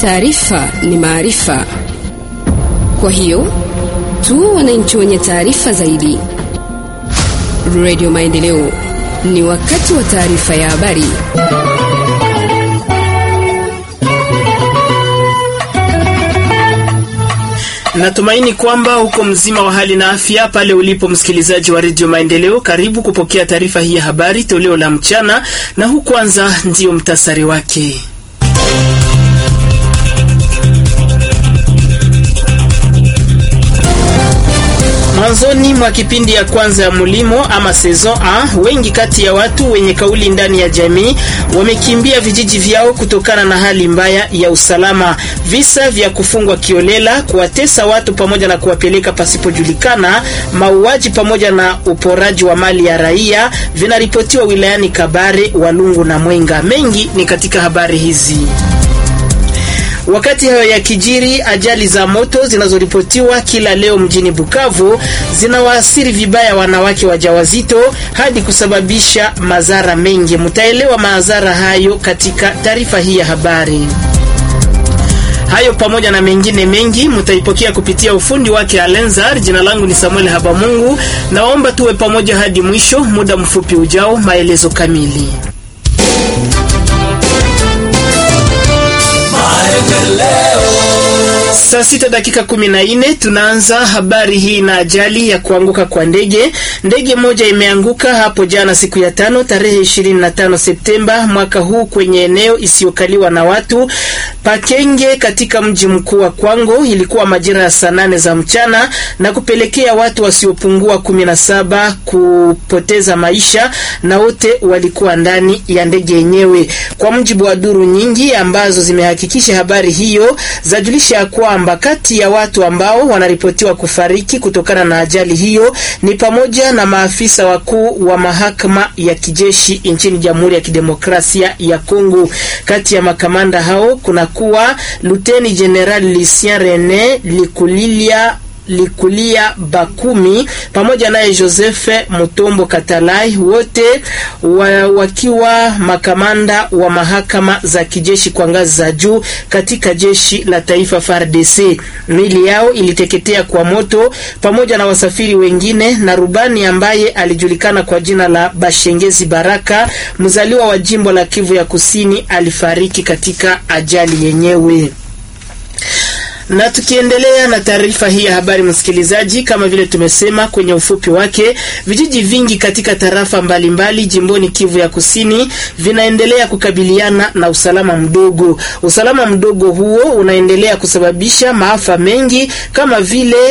taarifa ni maarifa. Kwa hiyo tu wananchi wenye taarifa zaidi. Radio Maendeleo, ni wakati wa taarifa ya habari. Natumaini kwamba uko mzima wa hali na afya pale ulipo, msikilizaji wa Radio Maendeleo. Karibu kupokea taarifa hii ya habari toleo la mchana, na huu kwanza ndio mtasari wake. Mwanzoni mwa kipindi ya kwanza ya mulimo ama saison A, wengi kati ya watu wenye kauli ndani ya jamii wamekimbia vijiji vyao kutokana na hali mbaya ya usalama. Visa vya kufungwa kiolela, kuwatesa watu pamoja na kuwapeleka pasipojulikana, mauaji pamoja na uporaji wa mali ya raia vinaripotiwa wilayani Kabare, Walungu na Mwenga. Mengi ni katika habari hizi. Wakati hayo ya kijiri, ajali za moto zinazoripotiwa kila leo mjini Bukavu zinawaathiri vibaya wanawake wajawazito hadi kusababisha madhara mengi. Mtaelewa madhara hayo katika taarifa hii ya habari. Hayo pamoja na mengine mengi mtaipokea kupitia ufundi wake Alenzar. Jina langu ni Samuel Habamungu. Naomba tuwe pamoja hadi mwisho. Muda mfupi ujao maelezo kamili. Saa 6 dakika 14 tunaanza habari hii na ajali ya kuanguka kwa ndege. Ndege moja imeanguka hapo jana siku ya 5 tarehe 25 Septemba mwaka huu kwenye eneo isiyokaliwa na watu Pakenge katika mji mkuu wa Kwango. Ilikuwa majira ya saa 8 za mchana na kupelekea watu wasiopungua 17 kupoteza maisha, na wote walikuwa ndani ya ndege yenyewe. Kwa mujibu wa duru nyingi ambazo zimehakikisha habari hiyo, zajulisha kwamba kati ya watu ambao wanaripotiwa kufariki kutokana na ajali hiyo ni pamoja na maafisa wakuu wa mahakama ya kijeshi nchini Jamhuri ya Kidemokrasia ya Kongo. Kati ya makamanda hao kuna kuwa Luteni General Lucien Rene Likulia Bakumi pamoja naye Joseph Mutombo Katalai, wote wakiwa makamanda wa mahakama za kijeshi kwa ngazi za juu katika jeshi la taifa FARDC. Mili yao iliteketea kwa moto pamoja na wasafiri wengine, na rubani ambaye alijulikana kwa jina la Bashengezi Baraka, mzaliwa wa jimbo la Kivu ya Kusini, alifariki katika ajali yenyewe. Na tukiendelea na taarifa hii ya habari, msikilizaji, kama vile tumesema kwenye ufupi wake, vijiji vingi katika tarafa mbalimbali jimboni Kivu ya Kusini vinaendelea kukabiliana na usalama mdogo. Usalama mdogo huo unaendelea kusababisha maafa mengi kama vile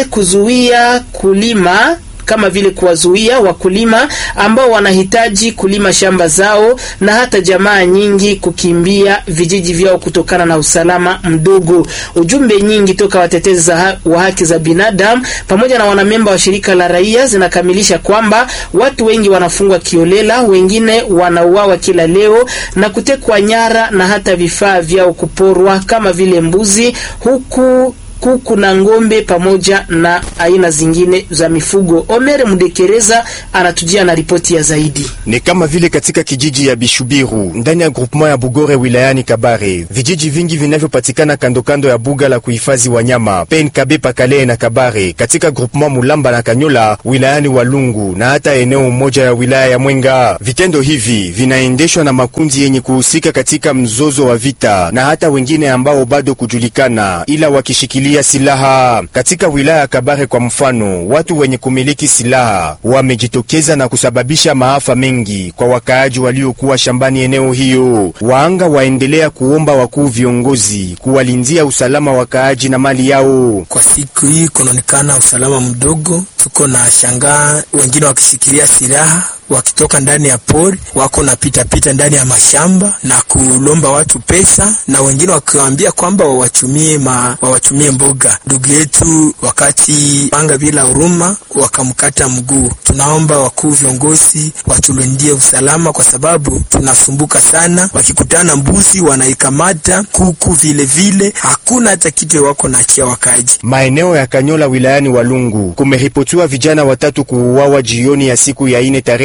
kuwazuia wakulima ambao wanahitaji kulima shamba zao, na hata jamaa nyingi kukimbia vijiji vyao kutokana na usalama mdogo. Ujumbe nyingi toka watetezi wa haki za binadamu pamoja na wanamemba wa shirika la raia zinakamilisha kwamba watu wengi wanafungwa kiolela, wengine wanauawa kila leo na kutekwa nyara, na hata vifaa vyao kuporwa kama vile mbuzi, kuku na ngombe pamoja na aina zingine za mifugo. Omer Mudekereza anatujia na ripoti ya zaidi. Ni kama vile katika kijiji ya Bishubiru ndani ya groupement ya Bugore wilayani Kabare. Vijiji vingi vinavyopatikana kando kando ya buga la kuhifadhi wanyama PNKB Pakale na Kabare katika groupement Mulamba na Kanyola wilayani Walungu, na hata eneo moja ya wilaya ya Mwenga. Vitendo hivi vinaendeshwa na makundi yenye kuhusika katika mzozo wa vita, na hata wengine ambao bado kujulikana ila wakishikilia silaha. Katika wilaya ya Kabare kwa mfano, watu wenye kumiliki silaha wamejitokeza na kusababisha maafa mengi kwa wakaaji waliokuwa shambani eneo hiyo. Waanga waendelea kuomba wakuu viongozi kuwalindia usalama wakaaji na mali yao. Kwa siku hii kunaonekana usalama mdogo, tuko na shangaa wengine wakishikilia silaha wakitoka ndani ya pori, wako na pita ndani ya mashamba na kulomba watu pesa, na wengine wakiwaambia kwamba wawachumie mboga. Ndugu yetu wakati panga bila huruma wakamkata mguu. Tunaomba wakuu viongozi watulindie usalama kwa sababu tunasumbuka sana. Wakikutana mbuzi wanaikamata, kuku vile hakuna hata kitu wako na achia wakaji. Maeneo ya Kanyola wilayani Walungu kumeripotiwa vijana watatu kuuawa jioni ya siku ya 4 tarehe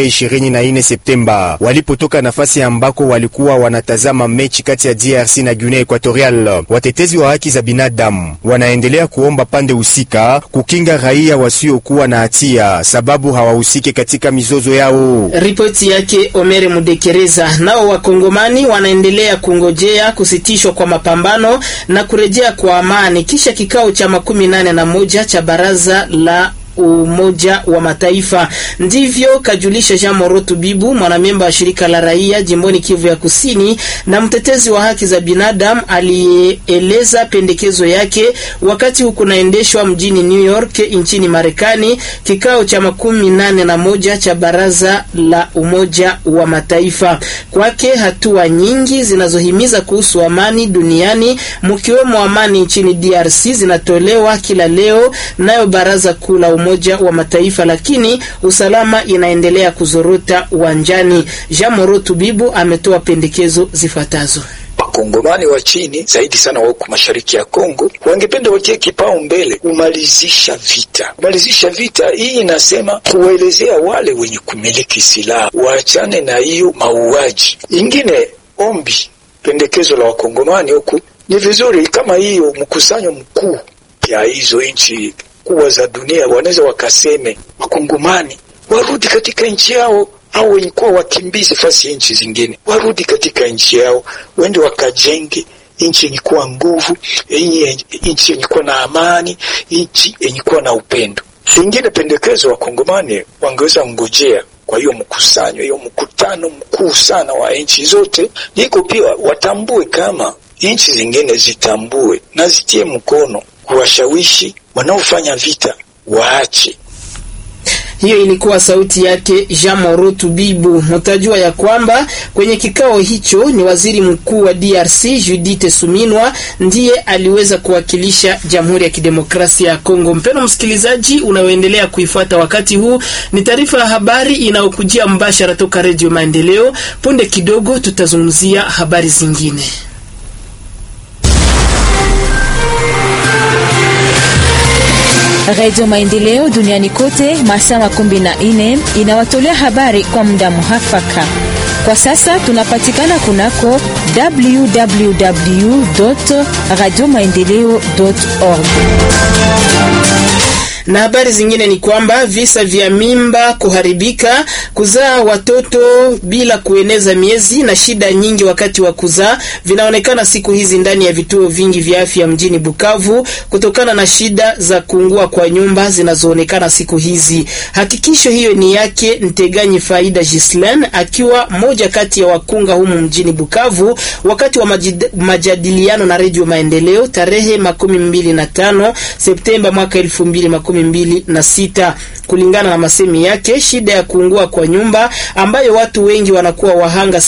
24 Septemba walipotoka nafasi ambako walikuwa wanatazama mechi kati ya DRC na Guinea Equatorial. Watetezi wa haki za binadamu wanaendelea kuomba pande husika kukinga raia wasiokuwa na hatia sababu hawahusiki katika mizozo yao. Ripoti yake Omere Mudekereza. Nao wakongomani wanaendelea kungojea kusitishwa kwa mapambano na kurejea kwa amani kisha kikao cha 81 cha baraza la Umoja wa Mataifa. Ndivyo kajulisha Jean Morotu Bibu, mwanamemba wa shirika la raia jimboni Kivu ya Kusini na mtetezi wa haki za binadamu, alieleza pendekezo yake wakati huko naendeshwa mjini New York nchini Marekani kikao cha 81 cha baraza la Umoja wa Mataifa. Kwake hatua nyingi zinazohimiza kuhusu amani duniani mkiwemo amani nchini DRC zinatolewa kila leo nayo baraza kuu la Umoja wa Mataifa, lakini usalama inaendelea kuzorota uwanjani. Jean Morotu Bibu ametoa pendekezo zifuatazo. Wakongomani wa chini zaidi sana wako mashariki ya Kongo wangependa watie kipao mbele kumalizisha vita. Kumalizisha vita hii inasema kuelezea wale wenye kumiliki silaha waachane na hiyo mauaji. Ingine ombi pendekezo la wakongomani huku ni vizuri kama hiyo mkusanyo mkuu ya hizo nchi kubwa za dunia wanaweza wakaseme wakongomani warudi katika nchi yao, au wenye kuwa wakimbizi fasi nchi zingine warudi katika nchi yao, wende wakajenge nchi yenye kuwa nguvu, nchi yenye kuwa na amani, nchi yenye kuwa na upendo. Ingine pendekezo wakongomani wangeweza ngojea kwa hiyo mkusanyo, hiyo mkutano mkuu sana wa nchi zote, niko pia watambue kama nchi zingine zitambue na zitie mkono kuwashawishi wanaofanya vita waache. Hiyo ilikuwa sauti yake Jean Morotu Bibu. Mtajua ya kwamba kwenye kikao hicho ni waziri mkuu wa DRC Judith Suminwa ndiye aliweza kuwakilisha Jamhuri ya Kidemokrasia ya Kongo. Mpendwa msikilizaji, unaoendelea kuifuata wakati huu, ni taarifa ya habari inayokujia mbashara toka Radio Maendeleo. Punde kidogo tutazungumzia habari zingine. Radio Maendeleo duniani kote masaa 14 inawatolea habari kwa muda muhafaka. Kwa sasa tunapatikana kunako www.radiomaendeleo.org. Na habari zingine ni kwamba visa vya mimba kuharibika, kuzaa watoto bila kueneza miezi na shida nyingi wakati wa kuzaa vinaonekana siku hizi ndani ya vituo vingi vya afya mjini Bukavu kutokana na shida za kuungua kwa nyumba zinazoonekana siku hizi. Hakikisho hiyo ni yake Nteganyi Faida Gislen, akiwa moja kati ya wakunga humu mjini Bukavu wakati wa majadiliano na Radio Maendeleo tarehe 25 Septemba mwaka 2026. Kulingana na masemi yake, shida ya kuungua kwa nyumba ambayo watu wengi wanakuwa wahanga